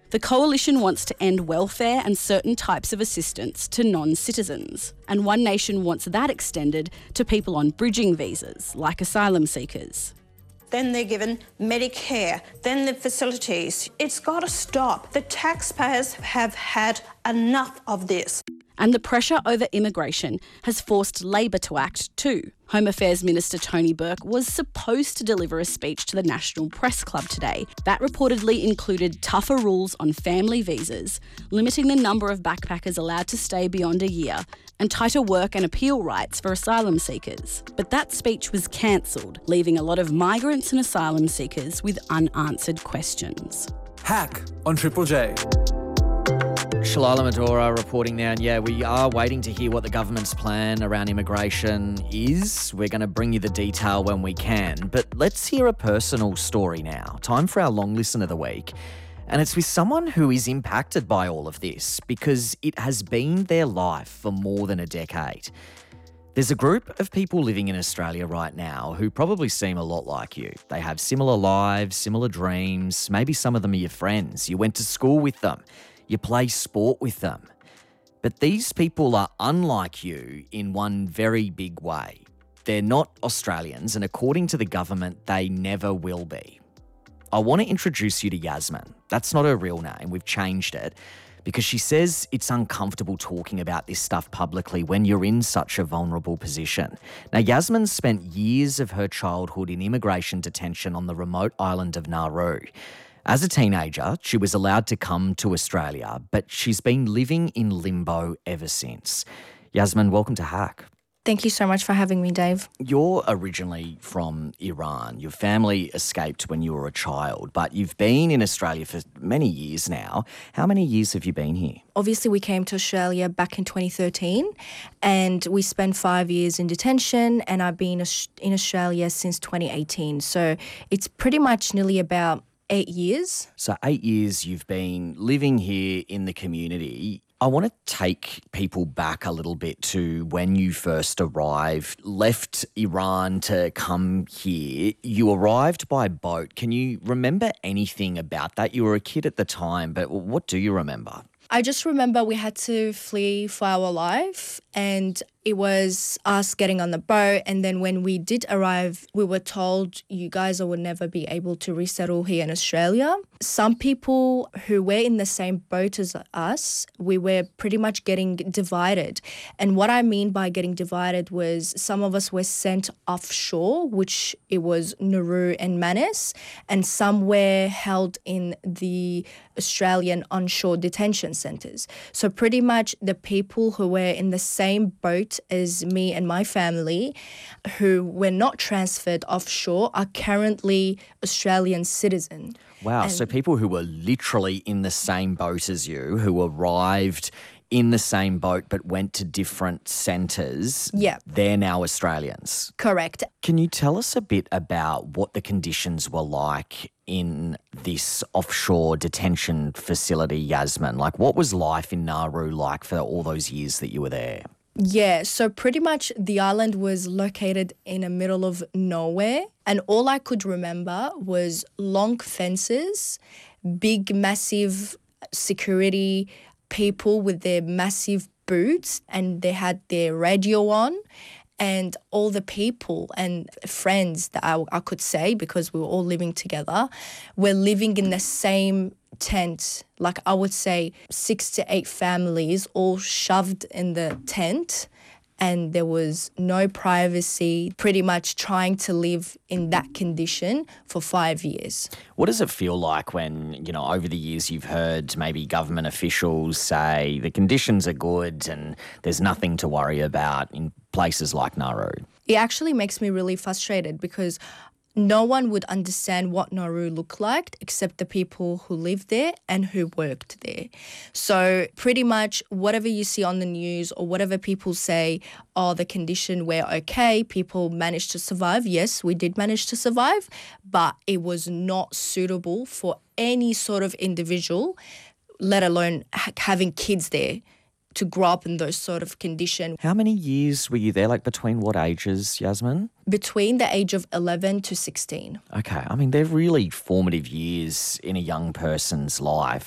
The coalition wants to end welfare and certain types of assistance to non-citizens. And One Nation wants that extended to people on bridging visas, like asylum seekers. Then they're given Medicare, then the facilities. It's got to stop. The taxpayers have had enough of this. And the pressure over immigration has forced Labor to act too. Home Affairs Minister Tony Burke was supposed to deliver a speech to the National Press Club today. That reportedly included tougher rules on family visas, limiting the number of backpackers allowed to stay beyond a year, and tighter work and appeal rights for asylum seekers. But that speech was cancelled, leaving a lot of migrants and asylum seekers with unanswered questions. Hack on Triple J. Shalala Medora reporting now, and we are waiting to hear what the government's plan around immigration is. We're going to bring you the detail when we can, but let's hear a personal story now. Time for our long listen of the week. And it's with someone who is impacted by all of this because it has been their life for more than a decade. There's a group of people living in Australia right now who probably seem a lot like you. They have similar lives, similar dreams. Maybe some of them are your friends. You went to school with them. You play sport with them. But these people are unlike you in one very big way. They're not Australians, and according to the government, they never will be. I want to introduce you to Yasmin. That's not her real name. We've changed it because she says it's uncomfortable talking about this stuff publicly when you're in such a vulnerable position. Now, Yasmin spent years of her childhood in immigration detention on the remote island of Nauru. As a teenager, she was allowed to come to Australia, but she's been living in limbo ever since. Yasmin, welcome to Hack. Thank you so much for having me, Dave. You're originally from Iran. Your family escaped when you were a child, but you've been in Australia for many years now. How many years have you been here? Obviously, we came to Australia back in 2013 and we spent 5 years in detention, and I've been in Australia since 2018. So it's pretty much nearly about 8 years. So 8 years you've been living here in the community. I want to take people back a little bit to when you first arrived, left Iran to come here. You arrived by boat. Can you remember anything about that? You were a kid at the time, but what do you remember? I just remember we had to flee for our life, and it was us getting on the boat. And then when we did arrive, we were told you guys will never be able to resettle here in Australia. Some people who were in the same boat as us, we were pretty much getting divided. And what I mean by getting divided was some of us were sent offshore, which it was Nauru and Manus, and some were held in the Australian onshore detention centres. So pretty much the people who were in the same boat as me and my family who were not transferred offshore are currently Australian citizens. Wow, so people who were literally in the same boat as you, who arrived in the same boat but went to different centres, they're now Australians. Correct. Can you tell us a bit about what the conditions were like in this offshore detention facility, Yasmin? Like, what was life in Nauru like for all those years that you were there? Yeah, so pretty much the island was located in the middle of nowhere, and all I could remember was long fences, big, massive security people with their massive boots, and they had their radio on, and all the people and friends that I could say, because we were all living together, were living in the same tent. Like, I would say 6 to 8 families all shoved in the tent, and there was no privacy, pretty much trying to live in that condition for 5 years. What does it feel like when, over the years you've heard maybe government officials say the conditions are good and there's nothing to worry about in places like Nauru? It actually makes me really frustrated because no one would understand what Nauru looked like except the people who lived there and who worked there. So pretty much whatever you see on the news or whatever people say, the condition were okay, people managed to survive. Yes, we did manage to survive, but it was not suitable for any sort of individual, let alone having kids there, to grow up in those sort of condition. How many years were you there? Like, between what ages, Yasmin? Between the age of 11 to 16. Okay. I mean, they're really formative years in a young person's life.